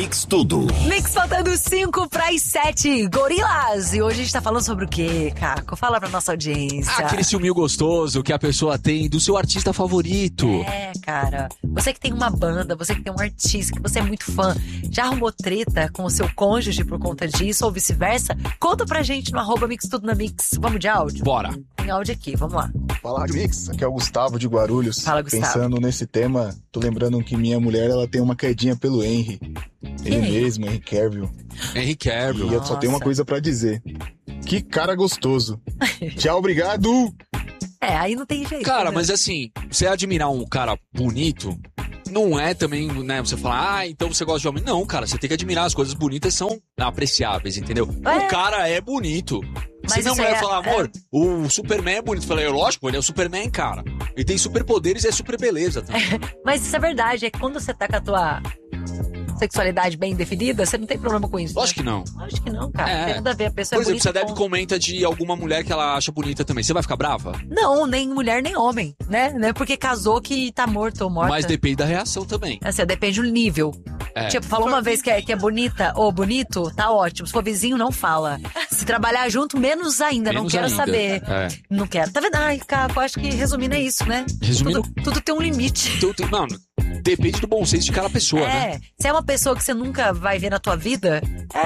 Mix Tudo. Mix faltando 5 para as 7. Gorilas. E hoje a gente tá falando sobre o quê, Caco? Fala pra nossa audiência. Aquele ciúminho gostoso que a pessoa tem do seu artista favorito. É, cara. Você que tem uma banda, você que tem um artista, que você é muito fã, já arrumou treta com o seu cônjuge por conta disso ou vice-versa? Conta pra gente no @Mix Tudo na Mix. Vamos de áudio? Bora. Tem áudio aqui, vamos lá. Fala, Rádio Mix. Aqui é o Gustavo de Guarulhos. Fala, Gustavo. Pensando nesse tema, tô lembrando que minha mulher, ela tem uma quedinha pelo Henry. Ele mesmo, Henry Cavill. Henry Cavill. E eu só tenho uma coisa pra dizer. Que cara gostoso. Tchau, obrigado. É, aí não tem jeito. Cara, né? mas assim, você admirar um cara bonito não é também, né, você falar, então você gosta de homem. Não, cara, você tem que admirar, as coisas bonitas são apreciáveis, entendeu? É. O cara é bonito. Mas Se minha isso mulher é- falar, amor, o Superman é bonito, eu falei, lógico, ele é o Superman, cara. Ele tem superpoderes e é super beleza também. Mas isso é verdade, é que quando você tá com a tua sexualidade bem definida, você não tem problema com isso. Lógico que não. Acho que não, cara. É. Tem nada a ver, a pessoa Por é exemplo, se a bonita. Debbie comenta de alguma mulher que ela acha bonita também, você vai ficar brava? Não, nem mulher, nem homem, né? Não é porque casou que tá morto ou morta. Mas depende da reação também. Assim, depende do nível. É. Tipo, falou uma vez que é bonita ou bonito, tá ótimo. Se for vizinho, não fala. Se trabalhar junto, menos ainda. Não Menos quero ainda. saber. É. Não quero. Tá vendo? Ai, cara, eu acho que resumindo é isso, né? Resumindo- Tudo tem um limite. Então, mano, depende do bom senso de cada pessoa, né? Se é uma pessoa que você nunca vai ver na tua vida,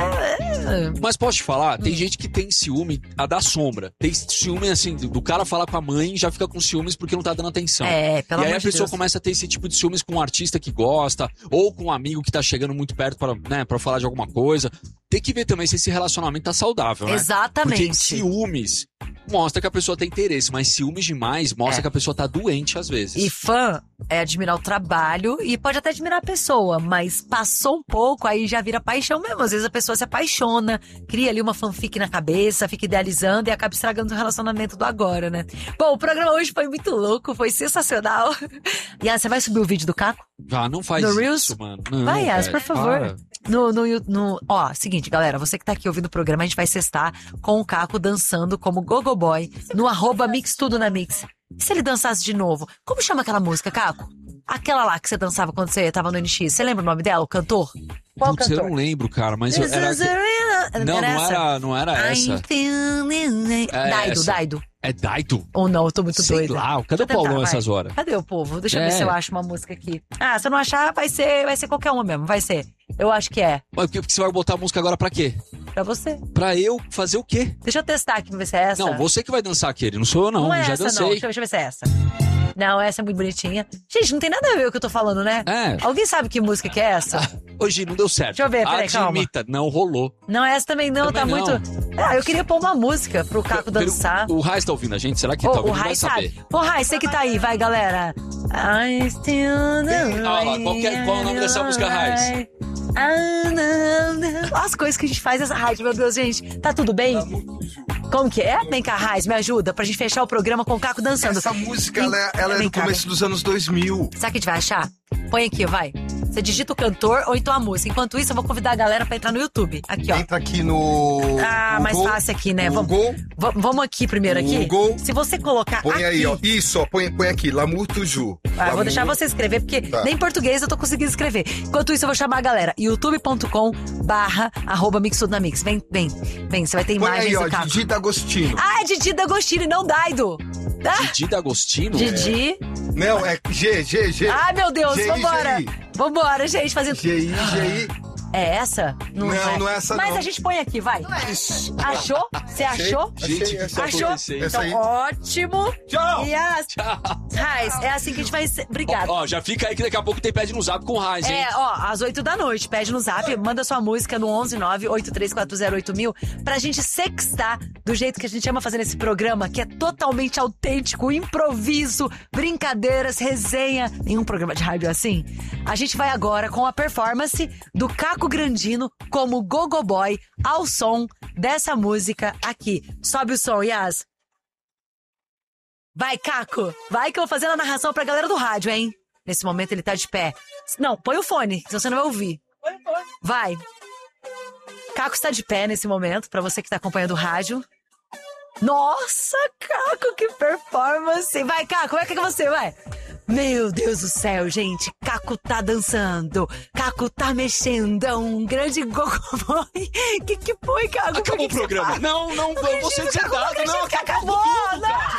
Mas posso te falar, tem gente que tem ciúme a dar sombra. Tem ciúme, assim, do cara falar com a mãe e já fica com ciúmes porque não tá dando atenção. pelo E aí amor a de pessoa Deus. começa a ter esse tipo de ciúmes com um artista que gosta, ou com um amigo que tá chegando muito perto pra, né, pra falar de alguma coisa. Tem que ver também se esse relacionamento tá saudável, né? Exatamente. Porque ciúmes mostra que a pessoa tem interesse, mas ciúmes demais mostra que a pessoa tá doente às vezes. E fã é admirar o trabalho e pode até admirar a pessoa, mas passou um pouco, aí já vira paixão mesmo. Às vezes a pessoa se apaixona, cria ali uma fanfic na cabeça, fica idealizando e acaba estragando o relacionamento do agora, né? Bom, o programa hoje foi muito louco, foi sensacional. E você vai subir o vídeo do Caco? Ah, não faz No isso, Reels? mano. Não, Vai, Yas, velho, por favor. para. Ó, seguinte, galera, você que tá aqui ouvindo o programa, a gente vai sextar com o Caco dançando como Gogo Boy no @Mix Tudo na Mix. E se ele dançasse de novo? Como chama aquela música, Caco? Aquela lá que você dançava quando você tava no NX. Você lembra o nome dela, o cantor? Qual Putz, eu cantor? não lembro, cara, mas eu, era... Não era essa. Daido, essa. Daido. É Daido? Ou não, eu tô muito Sei doida. lá, cadê o Deixa eu Paulão tentar, essas vai. horas? Cadê o povo? Deixa eu ver É. se eu acho uma música aqui. Ah, se eu não achar, vai ser qualquer uma mesmo, vai ser. Eu acho que é. Mas porque você vai botar a música agora pra quê? Pra você. Pra eu fazer o quê? Deixa eu testar aqui pra ver se é essa. Não, você que vai dançar aquele, não sou eu não, é já essa, dancei. não. Deixa eu ver se é essa. Não, essa é muito bonitinha. Gente, não tem nada a ver com o que eu tô falando, né? É. Alguém sabe que música que é essa? Hoje não deu certo. Deixa eu ver, peraí, calma. Admita, não rolou. Não, essa também não, Também tá não. muito... Ah, eu queria pôr uma música pro Caco dançar. O Raiz tá ouvindo a gente? Será que Ô, tá o ouvindo? Vai Rai saber. sabe. Ô, Rai, você que tá aí, vai, galera. I still Olha lá, qual é o nome dessa música, Raiz? As coisas que a gente faz nessa rádio, meu Deus, gente. Tá tudo bem? Como que é? Vem cá, Raiz, me ajuda pra gente fechar o programa com o Caco dançando. Essa música, ela é Vem do cá, começo dos anos 2000. Sabe o que a gente vai achar? Põe aqui, vai. Você digita o cantor ou então a música. Enquanto isso, eu vou convidar a galera pra entrar no YouTube. Aqui, ó. Entra aqui no Mais Google, fácil aqui, né? Google, Vamos aqui primeiro, aqui. Google. Se você colocar põe aqui... aí, ó. Isso, ó, põe aqui, Lamour Tuju. Ah, vou deixar você escrever, porque Tá. nem em português eu tô conseguindo escrever. Enquanto isso, eu vou chamar a galera. youtube.com/@Mix Tudo na Mix. Vem, você vai ter Põe imagens aí, ó, do Caco. Didi D'Agostino. Ah, é Didi D'Agostino e não Daido. Ah, Didi D'Agostino? Didi. Não, é G. Ai, meu Deus, G, vambora. G. Vambora, gente, fazendo... GI. É essa? Não, não é essa, Mas não. a gente põe aqui, vai. Isso. Achou? Você achou? Gente, Achei, Achou? Essa Então, aí. ótimo. Tchau. E Raiz, é assim que a gente vai... Obrigada. Ó, já fica aí que daqui a pouco tem pede no zap com o Raiz, hein? Às 8 da noite, pede no zap, manda sua música no 11983408000 pra gente sextar do jeito que a gente ama fazer nesse programa, que é totalmente autêntico, improviso, brincadeiras, resenha. Nenhum programa de rádio é assim. A gente vai agora com a performance do Caco Grandino como Gogo Boy ao som dessa música aqui. Sobe o som, Yas. Vai, Caco. Vai que eu vou fazer a narração pra galera do rádio, hein? Nesse momento ele tá de pé. Não, põe o fone, senão você não vai ouvir. Vai. Caco está de pé nesse momento, pra você que tá acompanhando o rádio. Nossa, Caco, que performance. Vai, Caco, como é que é você, vai? Meu Deus do céu, gente. Caco tá dançando. Caco tá mexendo. É um grande gogoboy. Que foi, Caco? Acabou o programa. Não, você deserdado. Não, acabou. Não.